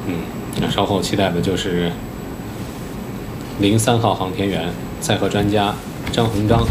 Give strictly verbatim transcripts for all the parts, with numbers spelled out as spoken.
嗯，那稍后期待的就是零三号航天员载荷专家张鸿章。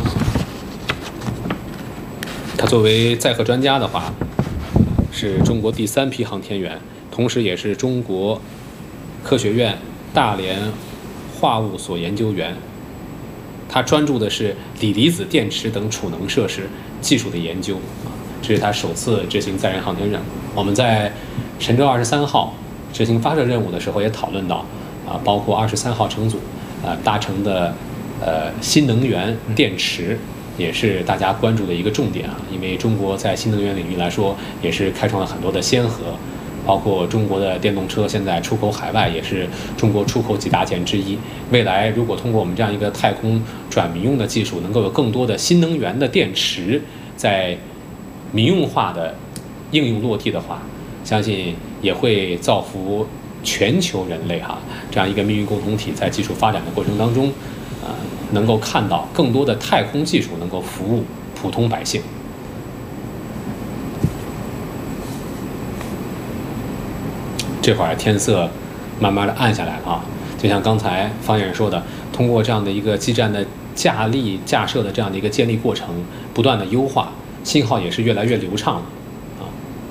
他作为载荷专家的话，是中国第三批航天员，同时也是中国科学院大连化物所研究员。他专注的是锂离子电池等储能设施技术的研究啊，这是他首次执行载人航天任务。我们在神舟二十三号执行发射任务的时候也讨论到啊，包括二十三号乘组啊搭乘的呃新能源电池，也是大家关注的一个重点啊。因为中国在新能源领域来说，也是开创了很多的先河，包括中国的电动车现在出口海外，也是中国出口几大件之一。未来如果通过我们这样一个太空转民用的技术，能够有更多的新能源的电池在民用化的应用落地的话，相信也会造福全球人类哈，这样一个命运共同体在技术发展的过程当中，呃，能够看到更多的太空技术能够服务普通百姓。这会儿天色慢慢的暗下来了啊，就像刚才方先生说的，通过这样的一个基站的架立架设的这样的一个建立过程，不断的优化，信号也是越来越流畅了啊。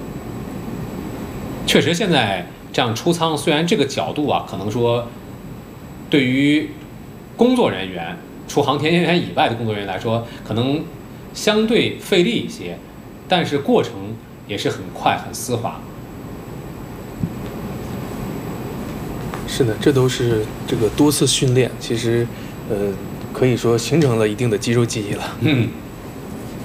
确实，现在这样出舱，虽然这个角度啊，可能说对于工作人员，除航天员以外的工作人员来说，可能相对费力一些，但是过程也是很快很丝滑。 是的，这都是这个多次训练，其实，呃，可以说形成了一定的肌肉记忆了。 嗯。